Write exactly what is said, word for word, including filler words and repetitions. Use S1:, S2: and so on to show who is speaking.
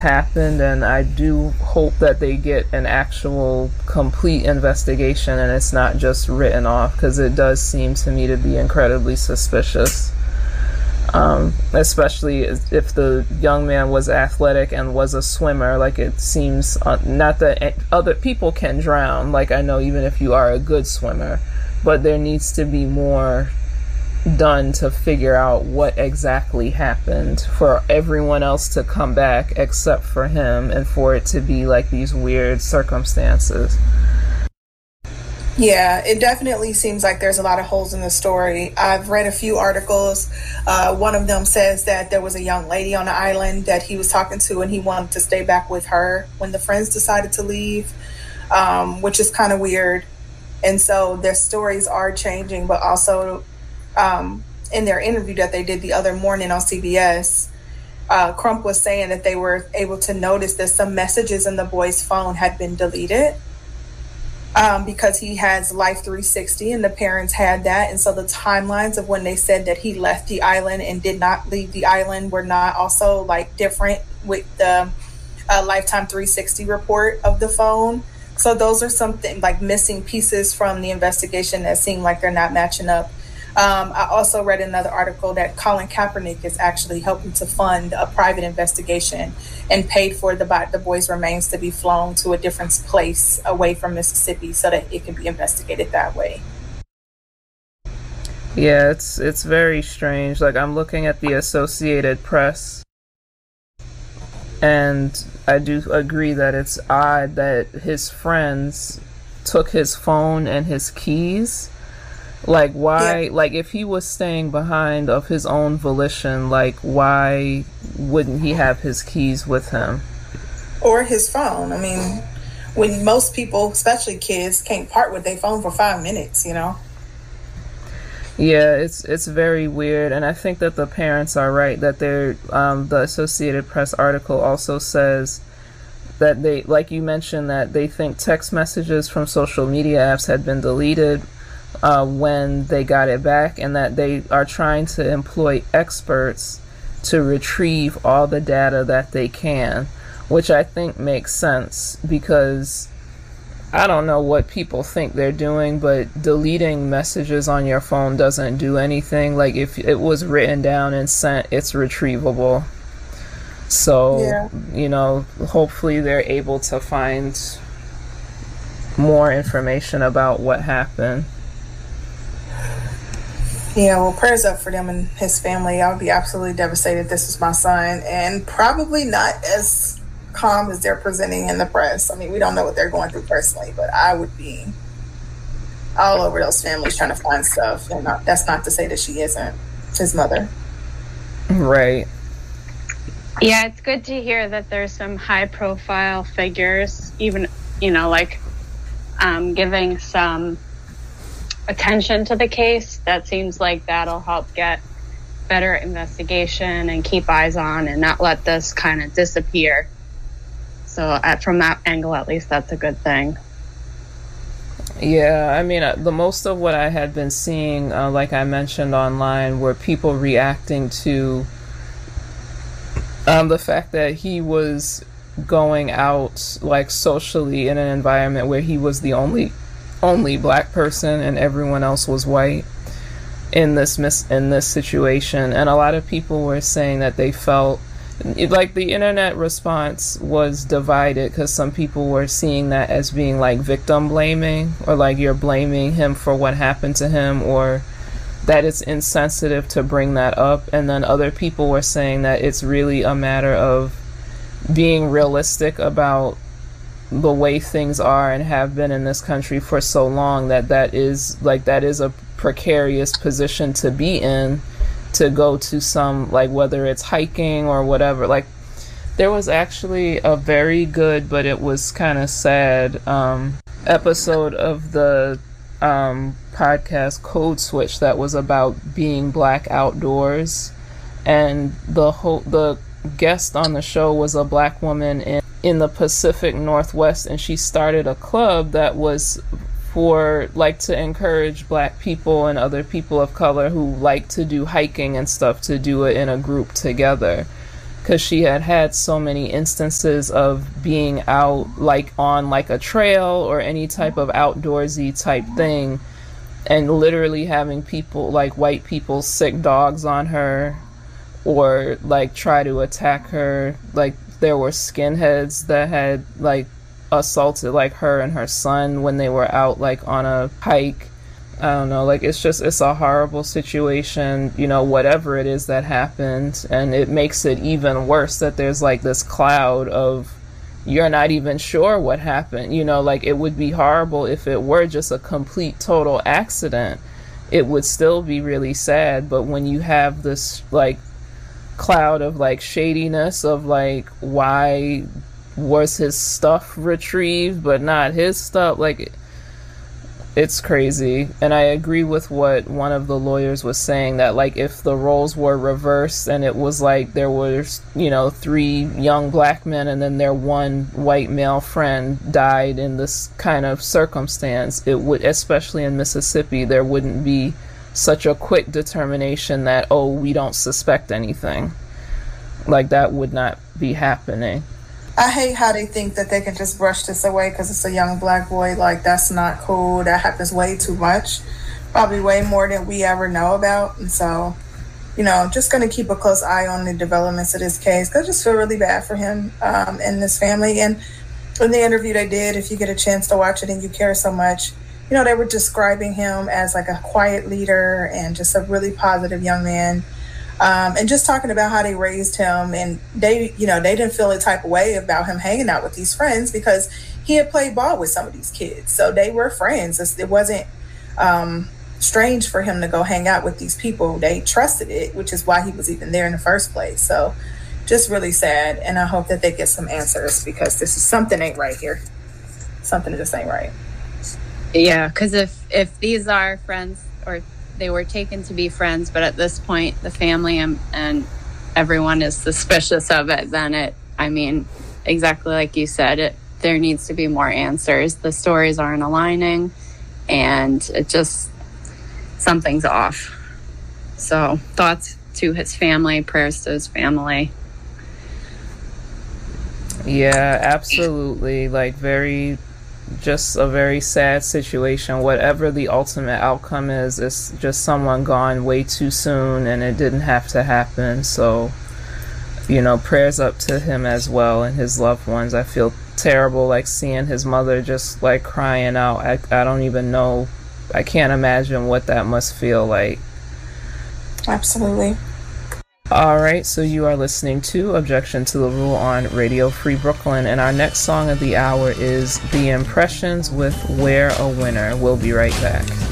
S1: happened, and I do hope that they get an actual complete investigation and it's not just written off, because it does seem to me to be incredibly suspicious. Um, especially if the young man was athletic and was a swimmer. Like, it seems, uh, not that other people can drown, like, I know even if you are a good swimmer, but there needs to be more done to figure out what exactly happened for everyone else to come back except for him, and for it to be like these weird circumstances.
S2: Yeah, it definitely seems like there's a lot of holes in the story. I've read a few articles. Uh, one of them says that there was a young lady on the island that he was talking to, and he wanted to stay back with her when the friends decided to leave, um, which is kind of weird. And so their stories are changing, but also um, in their interview that they did the other morning on C B S, uh, Crump was saying that they were able to notice that some messages in the boy's phone had been deleted. Um, because he has Life three sixty and the parents had that. And so the timelines of when they said that he left the island and did not leave the island were not also like different with the uh, Lifetime three sixty report of the phone. So those are something like missing pieces from the investigation that seem like they're not matching up. Um, I also read another article that Colin Kaepernick is actually helping to fund a private investigation and paid for the, the boy's remains to be flown to a different place away from Mississippi so that it can be investigated that way.
S1: Yeah, it's it's very strange. Like, I'm looking at the Associated Press, and I do agree that it's odd that his friends took his phone and his keys. Like, why, yeah. Like, if he was staying behind of his own volition, like, why wouldn't he have his keys with him?
S2: Or his phone. I mean, when most people, especially kids, can't part with their phone for five minutes, you know?
S1: Yeah, it's it's very weird, and I think that the parents are right, that they're, um, the Associated Press article also says that they, like you mentioned, that they think text messages from social media apps had been deleted Uh, when they got it back, and that they are trying to employ experts to retrieve all the data that they can, which I think makes sense, because I don't know what people think they're doing, but deleting messages on your phone doesn't do anything. Like, if it was written down and sent, it's retrievable. So, yeah. You know, hopefully they're able to find more information about what happened.
S2: Yeah, well, prayers up for them and his family. I would be absolutely devastated. This is my son, and probably not as calm as they're presenting in the press. I mean, we don't know what they're going through personally, but I would be all over those families trying to find stuff. And not, that's not to say that she isn't his mother.
S1: Right.
S3: Yeah, it's good to hear that there's some high-profile figures, even, you know, like um, giving some attention to the case. That seems like that'll help get better investigation and keep eyes on and not let this kind of disappear. So uh, from that angle, at least, that's a good thing.
S1: Yeah, I mean, uh, the most of what I had been seeing, uh, like I mentioned online, were people reacting to um, the fact that he was going out, like, socially in an environment where he was the only only black person and everyone else was white in this mis- in this situation. And a lot of people were saying that they felt like the internet response was divided, because some people were seeing that as being like victim blaming, or like you're blaming him for what happened to him, or that it's insensitive to bring that up. And then other people were saying that it's really a matter of being realistic about the way things are and have been in this country for so long, that that is like that is a precarious position to be in, to go to some, like, whether it's hiking or whatever. Like, there was actually a very good, but it was kind of sad um episode of the um podcast Code Switch that was about being black outdoors, and the whole the guest on the show was a black woman in in the Pacific Northwest, and she started a club that was for, like, to encourage black people and other people of color who like to do hiking and stuff to do it in a group together, because she had had so many instances of being out like on like a trail or any type of outdoorsy type thing, and literally having people like white people sick dogs on her or like try to attack her. Like there were skinheads that had like assaulted like her and her son when they were out like on a hike. I don't know, like it's just, it's a horrible situation, you know, whatever it is that happened. And it makes it even worse that there's like this cloud of, you're not even sure what happened. You know, like it would be horrible if it were just a complete total accident. It would still be really sad. But when you have this like cloud of like shadiness of like, why was his stuff retrieved but not his stuff, like it's crazy. And I agree with what one of the lawyers was saying, that like if the roles were reversed and it was like there was, you know, three young black men and then their one white male friend died in this kind of circumstance, it would, especially in Mississippi, there wouldn't be such a quick determination that, oh, we don't suspect anything. Like that would not be happening.
S2: I hate how they think that they can just brush this away because it's a young black boy. Like, that's not cool. That happens way too much. Probably way more than we ever know about. And so, you know, just going to keep a close eye on the developments of this case, because I just feel really bad for him um, and his family. And in the interview they did, if you get a chance to watch it and you care so much, you know, they were describing him as like a quiet leader and just a really positive young man. Um, and just talking about how they raised him, and they, you know, they didn't feel a type of way about him hanging out with these friends because he had played ball with some of these kids. So they were friends. It wasn't um, strange for him to go hang out with these people. They trusted it, which is why he was even there in the first place. So just really sad. And I hope that they get some answers, because this is something ain't right here. Something just ain't right.
S3: Yeah, because if, if these are friends, or they were taken to be friends, but at this point the family and, and everyone is suspicious of it, then it, I mean, exactly like you said, it, there needs to be more answers. The stories aren't aligning, and it just, something's off. So thoughts to his family, prayers to his family.
S1: Yeah, absolutely. Like very, just a very sad situation. Whatever the ultimate outcome is, it's just someone gone way too soon, and it didn't have to happen. So, you know, prayers up to him as well and his loved ones. I feel terrible, like seeing his mother just like crying out. I, I don't even know. I can't imagine what that must feel like.
S2: Absolutely.
S1: All right, so you are listening to Objection to the Rule on Radio Free Brooklyn, and our next song of the hour is The Impressions with We're a Winner. We'll be right back.